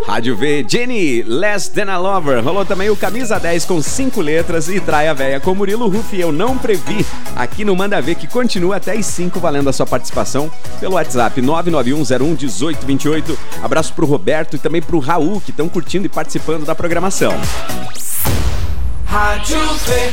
Rádio V, Jenny, Less Than a Lover. Rolou também o Camisa 10 com 5 letras e Traia Véia com Murilo Rufi. Eu não previ. Aqui no Manda Ver, que continua até as 5, valendo a sua participação pelo WhatsApp 991011828. Abraço pro Roberto e também pro Raul, que estão curtindo e participando da programação. Rádio V.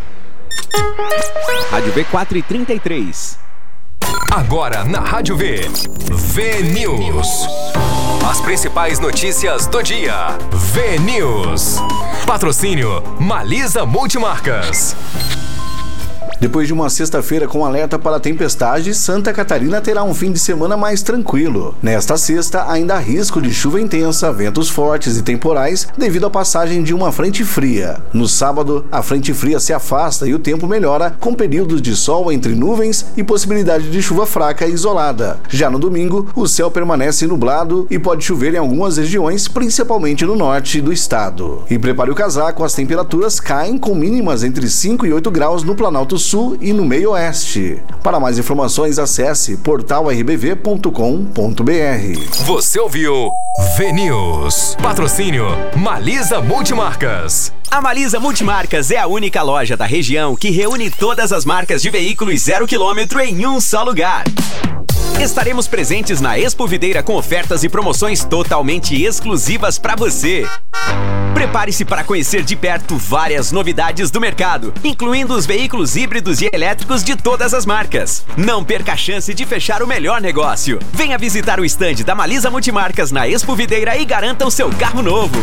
Rádio V 4h33. Agora na Rádio V, V-News. As principais notícias do dia. V-News. Patrocínio Malisa Multimarcas. Depois de uma sexta-feira com alerta para tempestade, Santa Catarina terá um fim de semana mais tranquilo. Nesta sexta, ainda há risco de chuva intensa, ventos fortes e temporais devido à passagem de uma frente fria. No sábado, a frente fria se afasta e o tempo melhora, com períodos de sol entre nuvens e possibilidade de chuva fraca e isolada. Já no domingo, o céu permanece nublado e pode chover em algumas regiões, principalmente no norte do estado. E prepare o casaco, as temperaturas caem com mínimas entre 5 e 8 graus no Planalto Sul e no meio oeste. Para mais informações, acesse portalrbv.com.br. Você ouviu V-News. Patrocínio Malisa Multimarcas. A Malisa Multimarcas é a única loja da região que reúne todas as marcas de veículos 0 km em um só lugar. Estaremos presentes na Expo Videira com ofertas e promoções totalmente exclusivas para você. Prepare-se para conhecer de perto várias novidades do mercado, incluindo os veículos híbridos e elétricos de todas as marcas. Não perca a chance de fechar o melhor negócio. Venha visitar o estande da Malisa Multimarcas na Expo Videira e garanta o seu carro novo.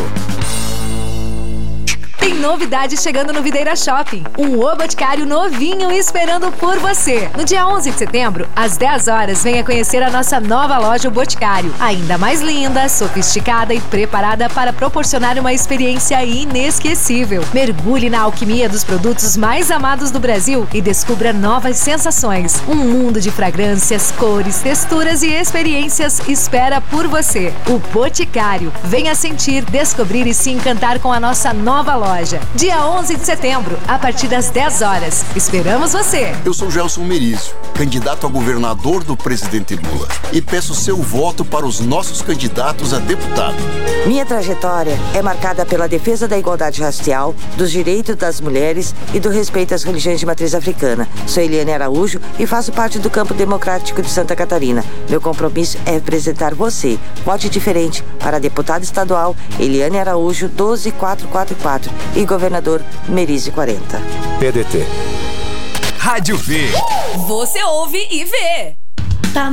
Tem novidade chegando no Videira Shopping. Um O Boticário novinho esperando por você. No dia 11 de setembro, às 10 horas, venha conhecer a nossa nova loja O Boticário. Ainda mais linda, sofisticada e preparada para proporcionar uma experiência inesquecível. Mergulhe na alquimia dos produtos mais amados do Brasil e descubra novas sensações. Um mundo de fragrâncias, cores, texturas e experiências espera por você. O Boticário. Venha sentir, descobrir e se encantar com a nossa nova loja. Dia 11 de setembro, a partir das 10 horas. Esperamos você! Eu sou Gelson Merizio, candidato a governador do presidente Lula, e peço seu voto para os nossos candidatos a deputado. Minha trajetória é marcada pela defesa da igualdade racial, dos direitos das mulheres e do respeito às religiões de matriz africana. Sou Eliane Araújo e faço parte do campo democrático de Santa Catarina. Meu compromisso é representar você. Vote diferente para deputada estadual Eliane Araújo 12444 e governador Merizio 40. PDT. Rádio V. Você ouve e vê.